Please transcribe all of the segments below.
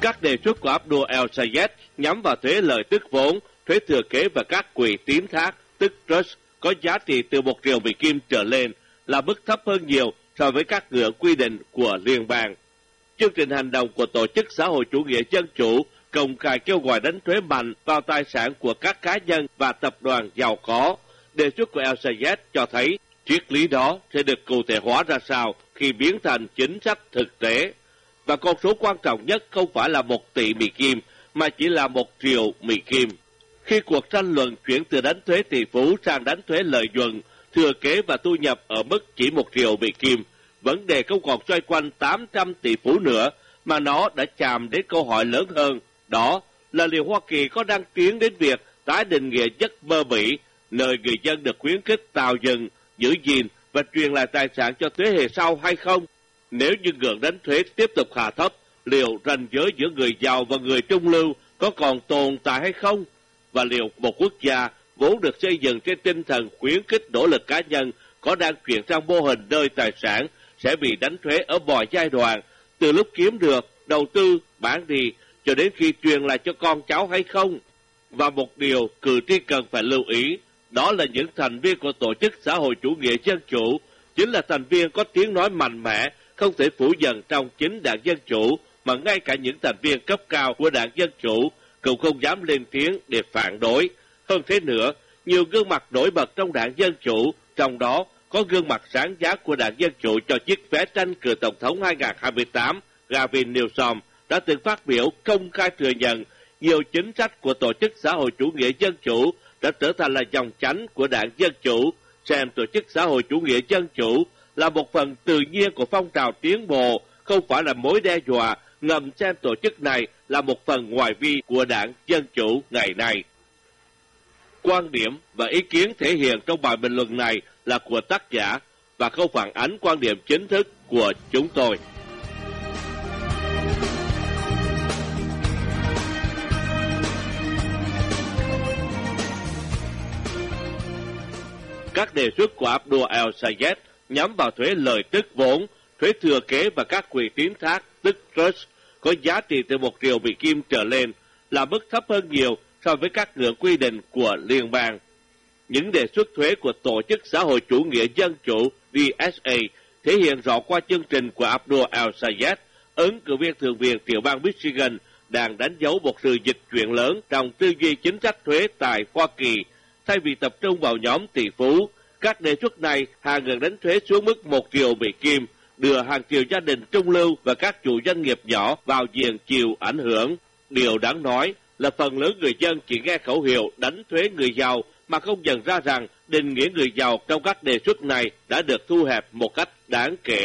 Các đề xuất của Abdul El-Sayed nhắm vào thuế lợi tức vốn, thuế thừa kế và các quỹ tín thác, tức trust, có giá trị từ 1 triệu Mỹ Kim trở lên là mức thấp hơn nhiều so với các ngưỡng quy định của liên bang. Chương trình hành động của Tổ chức Xã hội Chủ nghĩa Dân Chủ công khai kêu gọi đánh thuế mạnh vào tài sản của các cá nhân và tập đoàn giàu có. Đề xuất của El-Sayed cho thấy triết lý đó sẽ được cụ thể hóa ra sao khi biến thành chính sách thực tế. Và con số quan trọng nhất không phải là 1 tỷ Mỹ Kim, mà chỉ là 1 triệu Mỹ Kim. Khi cuộc tranh luận chuyển từ đánh thuế tỷ phú sang đánh thuế lợi nhuận, thừa kế và thu nhập ở mức chỉ 1 triệu Mỹ Kim, vấn đề không còn xoay quanh 800 tỷ phú nữa, mà nó đã chạm đến câu hỏi lớn hơn. Đó là liệu Hoa Kỳ có đang tiến đến việc tái định nghĩa giấc mơ Mỹ, nơi người dân được khuyến khích tạo dựng, giữ gìn và truyền lại tài sản cho thế hệ sau hay không? Nếu như ngưỡng đánh thuế tiếp tục hạ thấp, liệu ranh giới giữa người giàu và người trung lưu có còn tồn tại hay không? Và liệu một quốc gia vốn được xây dựng trên tinh thần khuyến khích nỗ lực cá nhân có đang chuyển sang mô hình nơi tài sản sẽ bị đánh thuế ở mọi giai đoạn, từ lúc kiếm được, đầu tư, bán đi, cho đến khi truyền lại cho con cháu hay không? Và một điều cử tri cần phải lưu ý, đó là những thành viên của Tổ chức Xã hội Chủ nghĩa Dân Chủ chính là thành viên có tiếng nói mạnh mẽ, không thể phủ nhận trong chính đảng Dân Chủ, mà ngay cả những thành viên cấp cao của đảng Dân Chủ cũng không dám lên tiếng để phản đối. Hơn thế nữa, nhiều gương mặt nổi bật trong đảng Dân Chủ, trong đó có gương mặt sáng giá của đảng Dân Chủ cho chiếc vé tranh cử Tổng thống 2028, Gavin Newsom, đã từng phát biểu công khai thừa nhận nhiều chính sách của Tổ chức Xã hội Chủ nghĩa Dân Chủ đã trở thành là dòng chánh của đảng Dân Chủ, xem Tổ chức Xã hội Chủ nghĩa Dân Chủ là một phần tự nhiên của phong trào tiến bộ, không phải là mối đe dọa, ngầm xem tổ chức này là một phần ngoại vi của đảng Dân Chủ ngày nay. Quan điểm và ý kiến thể hiện trong bài bình luận này là của tác giả và không phản ánh quan điểm chính thức của chúng tôi. Các đề xuất của Abdul El-Sayed nhắm vào thuế lợi tức vốn, thuế thừa kế và các quỹ tín thác, tức trust, có giá trị từ 1 triệu Mỹ Kim trở lên là mức thấp hơn nhiều so với các ngưỡng quy định của liên bang. Những đề xuất thuế của Tổ chức Xã hội Chủ nghĩa Dân Chủ DSA thể hiện rõ qua chương trình của Abdul El-Sayed, ứng cử viên thượng viện tiểu bang Michigan đang đánh dấu một sự dịch chuyển lớn trong tư duy chính sách thuế tại Hoa Kỳ. Thay vì tập trung vào nhóm tỷ phú, các đề xuất này hạ ngưỡng đánh thuế xuống mức 1 triệu Mỹ Kim, đưa hàng triệu gia đình trung lưu và các chủ doanh nghiệp nhỏ vào diện chịu ảnh hưởng. Điều đáng nói là phần lớn người dân chỉ nghe khẩu hiệu đánh thuế người giàu mà không nhận ra rằng định nghĩa người giàu trong các đề xuất này đã được thu hẹp một cách đáng kể.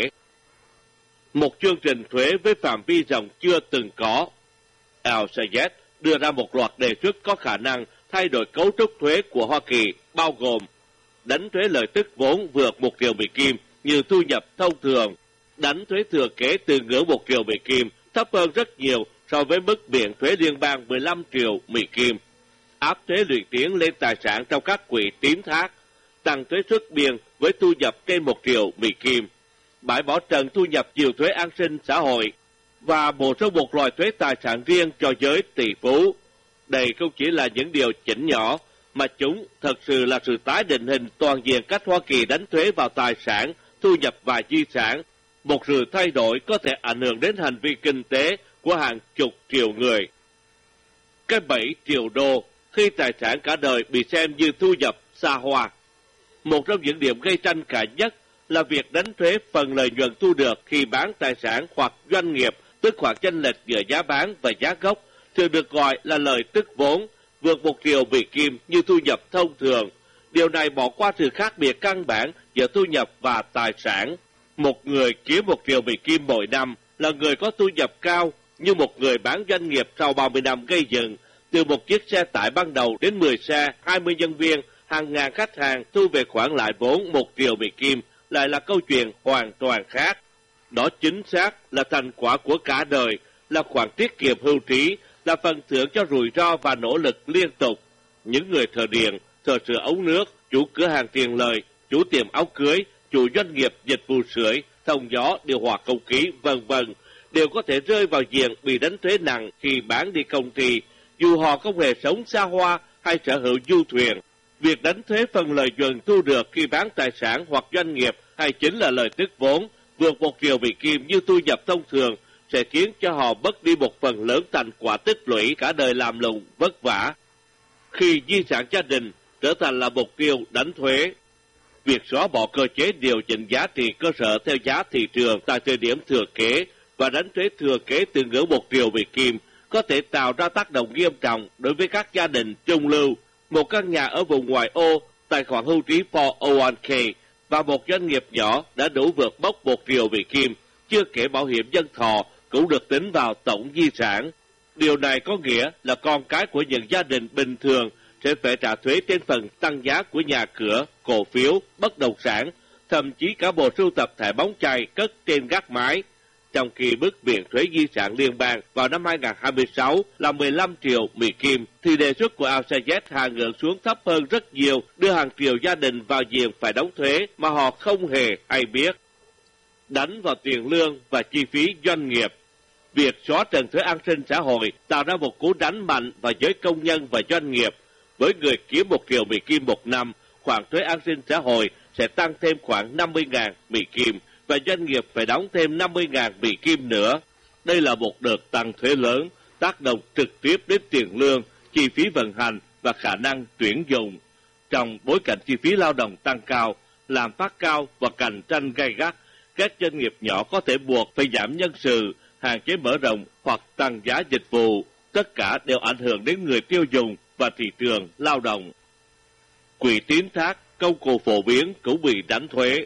Một chương trình thuế với phạm vi rộng chưa từng có. El-Sayed đưa ra một loạt đề xuất có khả năng thay đổi cấu trúc thuế của Hoa Kỳ, bao gồm đánh thuế lợi tức vốn vượt 1 triệu Mỹ Kim như thu nhập thông thường, đánh thuế thừa kế từ ngưỡng 1 triệu Mỹ Kim thấp hơn rất nhiều so với mức miễn thuế liên bang 15 triệu Mỹ Kim, áp thuế lũy tiến lên tài sản trong các quỹ tín thác, tăng thuế xuất biên với thu nhập trên 1 triệu Mỹ Kim, bãi bỏ trần thu nhập nhiều thuế an sinh xã hội và bổ sung một loại thuế tài sản riêng cho giới tỷ phú. Đây không chỉ là những điều chỉnh nhỏ, mà chúng thật sự là sự tái định hình toàn diện cách Hoa Kỳ đánh thuế vào tài sản, thu nhập và di sản, một sự thay đổi có thể ảnh hưởng đến hành vi kinh tế của hàng chục triệu người. Cái 7 triệu đô khi tài sản cả đời bị xem như thu nhập xa hoa. Một trong những điểm gây tranh cãi nhất là việc đánh thuế phần lợi nhuận thu được khi bán tài sản hoặc doanh nghiệp, tức khoản chênh lệch giữa giá bán và giá gốc, thường được gọi là lợi tức vốn, vượt 1 triệu Mỹ Kim như thu nhập thông thường. Điều này bỏ qua sự khác biệt căn bản giữa thu nhập và tài sản. Một người kiếm 1 triệu Mỹ Kim mỗi năm là người có thu nhập cao, như một người bán doanh nghiệp sau 30 năm gây dựng, từ một chiếc xe tải ban đầu đến 10 xe, 20 nhân viên, hàng ngàn khách hàng thu về khoản lãi vốn 1 triệu Mỹ Kim lại là câu chuyện hoàn toàn khác. Đó chính xác là thành quả của cả đời, là khoản tiết kiệm hưu trí, là phần thưởng cho rủi ro và nỗ lực liên tục. Những người thợ điện, thợ sửa ống nước, chủ cửa hàng tiền lời, chủ tiệm áo cưới, chủ doanh nghiệp dịch vụ sưởi, thông gió, điều hòa không khí, v.v. đều có thể rơi vào diện bị đánh thuế nặng khi bán đi công ty, dù họ không hề sống xa hoa hay sở hữu du thuyền. Việc đánh thuế phần lợi nhuận thu được khi bán tài sản hoặc doanh nghiệp hay chính là lời tức vốn vượt 1 triệu Mỹ Kim như thu nhập thông thường sẽ khiến cho họ mất đi một phần lớn thành quả tích lũy cả đời làm lụng vất vả. Khi di sản gia đình trở thành là mục tiêu đánh thuế, việc xóa bỏ cơ chế điều chỉnh giá trị cơ sở theo giá thị trường tại thời điểm thừa kế và đánh thuế thừa kế từ ngưỡng 1 triệu Mỹ Kim có thể tạo ra tác động nghiêm trọng đối với các gia đình trung lưu, một căn nhà ở vùng ngoại ô, tài khoản hưu trí 401k và một doanh nghiệp nhỏ đã đủ vượt mốc 1 triệu Mỹ Kim, chưa kể bảo hiểm nhân thọ cũng được tính vào tổng di sản. Điều này có nghĩa là con cái của những gia đình bình thường sẽ phải trả thuế trên phần tăng giá của nhà cửa, cổ phiếu, bất động sản, thậm chí cả bộ sưu tập thẻ bóng chày cất trên gác mái. Trong khi mức miễn thuế di sản liên bang vào năm 2026 là 15 triệu Mỹ Kim, thì đề xuất của LCZ hạ ngưỡng xuống thấp hơn rất nhiều, đưa hàng triệu gia đình vào diện phải đóng thuế mà họ không hề hay biết. Đánh vào tiền lương và chi phí doanh nghiệp. Việc xóa trần thuế an sinh xã hội tạo ra một cú đánh mạnh vào giới công nhân và doanh nghiệp. Với người kiếm 1 triệu Mỹ Kim một năm, khoản thuế an sinh xã hội sẽ tăng thêm khoảng 50.000 Mỹ Kim và doanh nghiệp phải đóng thêm 50.000 Mỹ Kim nữa. Đây là một đợt tăng thuế lớn, tác động trực tiếp đến tiền lương, chi phí vận hành và khả năng tuyển dụng. Trong bối cảnh chi phí lao động tăng cao, lạm phát cao và cạnh tranh gay gắt, các doanh nghiệp nhỏ có thể buộc phải giảm nhân sự, hạn chế mở rộng hoặc tăng giá dịch vụ. Tất cả đều ảnh hưởng đến người tiêu dùng và thị trường lao động. Quỹ tín thác, công cụ phổ biến cũng bị đánh thuế.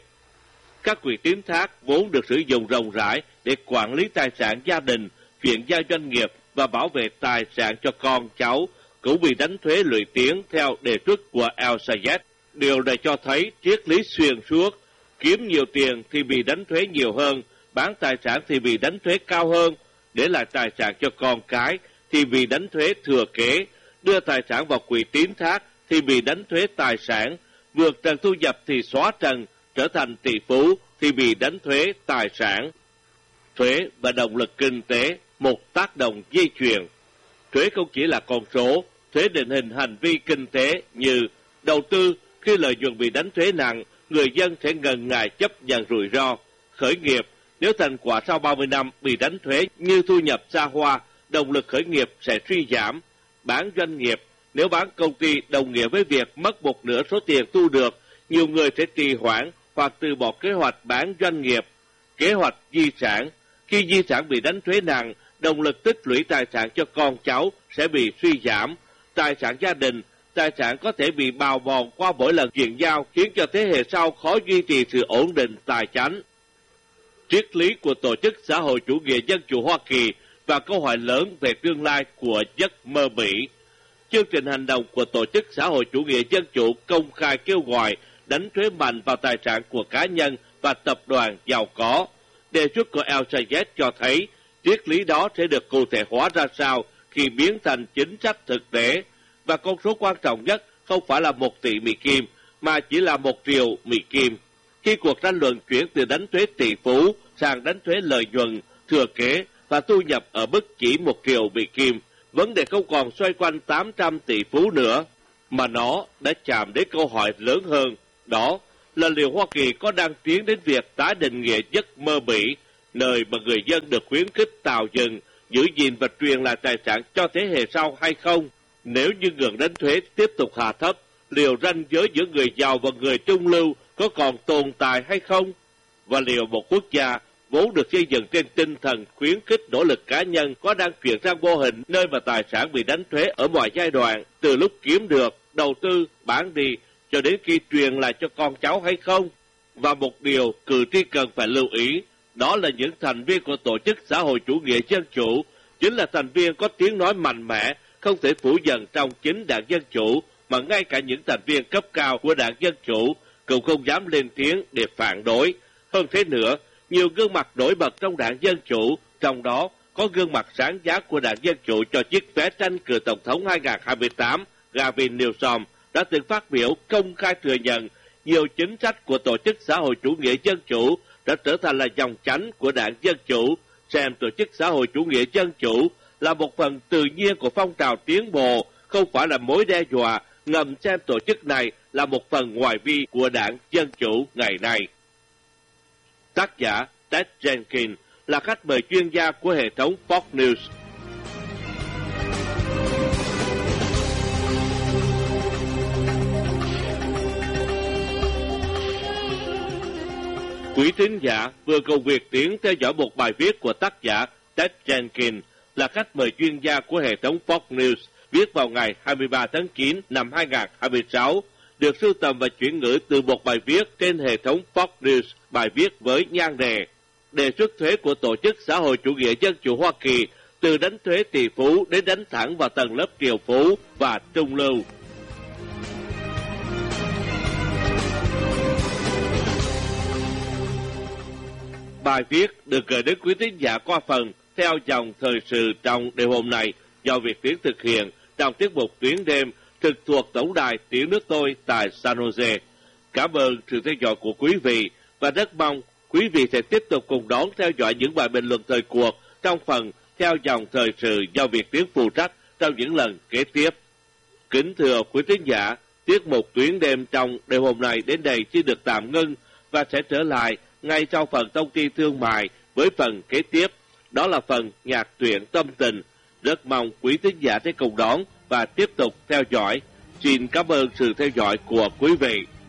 Các quỹ tín thác vốn được sử dụng rộng rãi để quản lý tài sản gia đình, chuyển giao doanh nghiệp và bảo vệ tài sản cho con cháu cũng bị đánh thuế lũy tiến theo đề xuất của LCZ. Điều này cho thấy triết lý xuyên suốt, kiếm nhiều tiền thì bị đánh thuế nhiều hơn, bán tài sản thì bị đánh thuế cao hơn, để lại tài sản cho con cái thì bị đánh thuế thừa kế, đưa tài sản vào quỹ tín thác thì bị đánh thuế tài sản, vượt trần thu nhập thì xóa trần, trở thành tỷ phú thì bị đánh thuế tài sản. Thuế và động lực kinh tế, một tác động dây chuyền. Thuế không chỉ là con số, thuế định hình hành vi kinh tế như đầu tư. Khi lợi nhuận bị đánh thuế nặng, người dân sẽ ngần ngại chấp nhận rủi ro. Khởi nghiệp, nếu thành quả sau 30 năm bị đánh thuế như thu nhập xa hoa, động lực khởi nghiệp sẽ suy giảm. Bán doanh nghiệp, nếu bán công ty đồng nghĩa với việc mất một nửa số tiền thu được, nhiều người sẽ trì hoãn hoặc từ bỏ kế hoạch bán doanh nghiệp. Kế hoạch di sản, khi di sản bị đánh thuế nặng, động lực tích lũy tài sản cho con cháu sẽ bị suy giảm. Tài sản gia đình, tài sản có thể bị bào mòn qua mỗi lần chuyển giao, khiến cho thế hệ sau khó duy trì sự ổn định tài chánh. Triết lý của Tổ chức Xã hội Chủ nghĩa Dân chủ Hoa Kỳ và câu hỏi lớn về tương lai của giấc mơ Mỹ. Chương trình hành động của Tổ chức Xã hội Chủ nghĩa Dân chủ công khai kêu gọi đánh thuế mạnh vào tài sản của cá nhân và tập đoàn giàu có. Đề xuất của LCZ cho thấy triết lý đó sẽ được cụ thể hóa ra sao khi biến thành chính sách thực tế, và con số quan trọng nhất không phải là 1 tỷ Mỹ Kim, mà chỉ là 1 triệu Mỹ Kim. Khi cuộc tranh luận chuyển từ đánh thuế tỷ phú sang đánh thuế lợi nhuận, thừa kế và thu nhập ở mức chỉ 1 triệu Mỹ Kim, vấn đề không còn xoay quanh 800 tỷ phú nữa, mà nó đã chạm đến câu hỏi lớn hơn, đó là liệu Hoa Kỳ có đang tiến đến việc tái định nghĩa giấc mơ Mỹ, nơi mà người dân được khuyến khích tạo dựng, giữ gìn và truyền lại tài sản cho thế hệ sau hay không? Nếu như ngưỡng đánh thuế tiếp tục hạ thấp, liệu ranh giới giữa người giàu và người trung lưu có còn tồn tại hay không? Và liệu một quốc gia vốn được xây dựng trên tinh thần khuyến khích nỗ lực cá nhân có đang chuyển sang mô hình nơi mà tài sản bị đánh thuế ở mọi giai đoạn, từ lúc kiếm được, đầu tư, bán đi, cho đến khi truyền lại cho con cháu hay không? Và một điều cử tri cần phải lưu ý, đó là những thành viên của Tổ chức Xã hội Chủ nghĩa Dân chủ chính là thành viên có tiếng nói mạnh mẽ, không thể phủ nhận trong chính đảng Dân chủ, mà ngay cả những thành viên cấp cao của đảng Dân chủ cũng không dám lên tiếng để phản đối. Hơn thế nữa, nhiều gương mặt nổi bật trong đảng Dân chủ, trong đó có gương mặt sáng giá của đảng Dân chủ cho chiếc vé tranh cử Tổng thống 2028, Gavin Newsom, đã từng phát biểu công khai thừa nhận nhiều chính sách của Tổ chức Xã hội Chủ nghĩa Dân chủ đã trở thành là dòng chánh của đảng Dân chủ, Xem tổ chức xã hội chủ nghĩa dân chủ là một phần tự nhiên của phong trào tiến bộ, không phải là mối đe dọa, ngầm xem tổ chức này là một phần ngoại vi của đảng Dân Chủ ngày nay. Tác giả Ted Jenkins là khách mời chuyên gia của hệ thống Fox News. Quý thính giả vừa cùng Việt Tiến theo dõi một bài viết của tác giả Ted Jenkins là khách mời chuyên gia của hệ thống Fox News viết vào ngày 23 tháng 9 năm 2026, được sưu tầm và chuyển ngữ từ một bài viết trên hệ thống Fox News. Bài viết với nhan đề đề xuất thuế của Tổ chức Xã hội Chủ nghĩa Dân chủ Hoa Kỳ từ đánh thuế tỷ phú đến đánh thẳng vào tầng lớp triệu phú và trung lưu. Bài viết được gửi đến quý thính giả qua phần theo dòng thời sự trong đêm hôm nay do Việt Tiến thực hiện trong tiết mục Tuyến đêm trực thuộc Tổng đài Tiếng nước tôi tại San Jose. Cảm ơn sự theo dõi của quý vị và rất mong quý vị sẽ tiếp tục cùng đón theo dõi những bài bình luận thời cuộc trong phần theo dòng thời sự do Việt Tiến phụ trách trong những lần kế tiếp. Kính thưa quý thính giả, tiết mục Tuyến đêm trong đêm hôm nay đến đây chỉ được tạm ngưng và sẽ trở lại ngay sau phần thông tin thương mại với phần kế tiếp, đó là phần nhạc truyện tâm tình. Rất mong quý thính giả sẽ cùng đón và tiếp tục theo dõi. Xin cảm ơn sự theo dõi của quý vị.